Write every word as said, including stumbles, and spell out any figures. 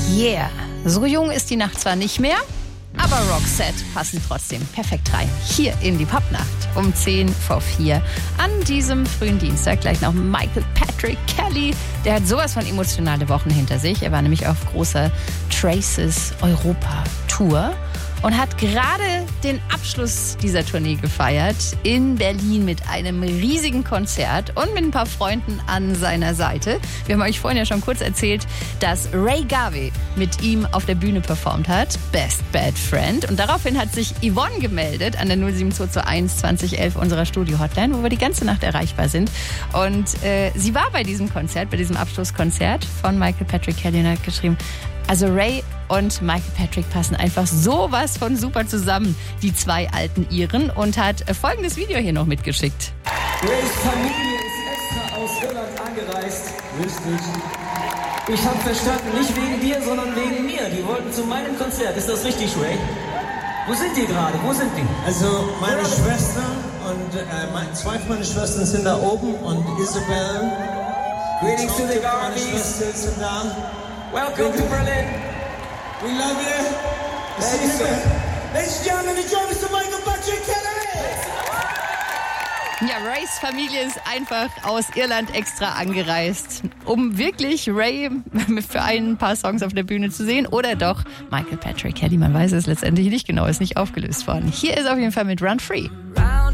Yeah, so jung ist die Nacht zwar nicht mehr, aber Roxette passen trotzdem perfekt rein. Hier in die Popnacht um zehn vor vier an diesem frühen Dienstag. Gleich noch Michael Patrick Kelly. Der hat sowas von emotionale Wochen hinter sich. Er war nämlich auf großer Traces Europa Tour und hat gerade den Abschluss dieser Tournee gefeiert in Berlin mit einem riesigen Konzert und mit ein paar Freunden an seiner Seite. Wir haben euch vorhin ja schon kurz erzählt, dass Ray Garvey mit ihm auf der Bühne performt hat, Best Bad Friend. Und daraufhin hat sich Yvonne gemeldet an der null sieben zwei zwei eins zwanzig elf unserer Studio-Hotline, wo wir die ganze Nacht erreichbar sind. Und äh, sie war bei diesem Konzert, bei diesem Abschlusskonzert von Michael Patrick Kelly und hat geschrieben, also Ray und Michael Patrick passen einfach sowas von super zusammen, die zwei alten Iren, und hat folgendes Video hier noch mitgeschickt. Rays Familie ist extra aus Irland angereist. Richtig. Ich habe verstanden, nicht wegen dir, sondern wegen mir. Die wollten zu meinem Konzert. Ist das richtig, Ray? Wo sind die gerade? Wo sind die? Also meine Schwester und äh, mein, zwei meiner Schwestern sind da oben und Isabel. Greetings to the Meine Garveys. Schwestern sind da. Welcome to Berlin. We love you. Thank you. Ladies and gentlemen, enjoy Mister Michael Patrick Kelly. Ja, Rays Familie ist einfach aus Irland extra angereist, um wirklich Ray für ein paar Songs auf der Bühne zu sehen, oder doch Michael Patrick Kelly. Man weiß es letztendlich nicht genau, ist nicht aufgelöst worden. Hier ist auf jeden Fall mit Run Free.